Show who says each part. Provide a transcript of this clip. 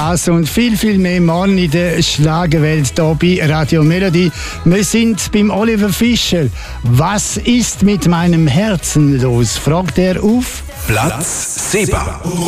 Speaker 1: das und viel, viel mehr morgen in der Schlagerwelt hier bei Radio Melody. Wir sind beim Oliver Fischer. Was ist mit meinem Herzen los? Fragt er auf
Speaker 2: Platz 7.